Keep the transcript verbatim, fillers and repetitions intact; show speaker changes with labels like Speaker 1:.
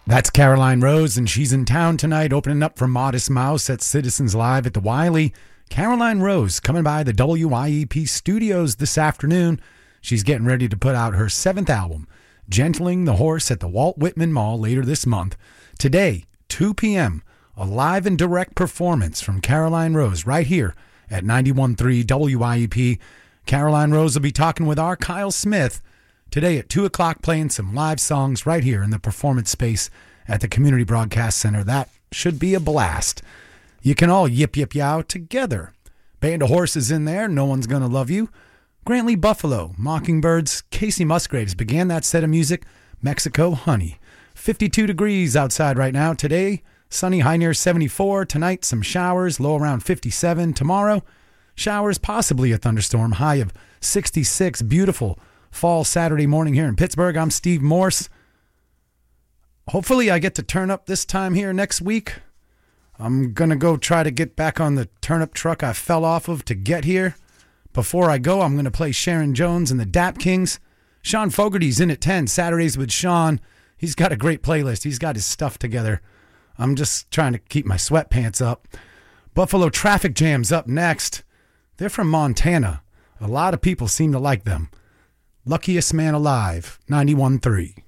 Speaker 1: That's Caroline Rose, and she's in town tonight, opening up for Modest Mouse at Citizens Live at the Wiley. Caroline Rose coming by the W I E P studios this afternoon. She's getting ready to put out her seventh album, Gentling the Horse, at the Walt Whitman Mall later this month. Today, two p.m., a live and direct performance from Caroline Rose right here at ninety-one point three W I E P. Caroline Rose will be talking with our Kyle Smith today at two o'clock, playing some live songs right here in the performance space at the Community Broadcast Center. That should be a blast. You can all yip yip yow together. Band of Horses in there, No One's Gonna Love You. Grantley Buffalo, Mockingbirds, Casey Musgraves began that set of music. Mexico Honey. fifty-two degrees outside right now. Today, sunny, high near seventy-four. Tonight, some showers, low around fifty-seven. Tomorrow, showers, possibly a thunderstorm, high of sixty-six. Beautiful fall Saturday morning here in Pittsburgh. I'm Steve Morse. Hopefully I get to turn up this time here next week. I'm going to go try to get back on the turnip truck I fell off of to get here. Before I go, I'm going to play Sharon Jones and the Dap Kings. Sean Fogarty's in at ten, Saturdays with Sean. He's got a great playlist. He's got his stuff together. I'm just trying to keep my sweatpants up. Buffalo Traffic Jam's up next. They're from Montana. A lot of people seem to like them. Luckiest Man Alive, ninety-one point three.